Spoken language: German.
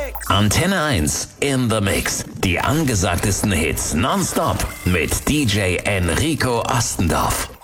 Antenne 1 in the Mix. Die angesagtesten Hits nonstop mit DJ Enrico Ostendorf.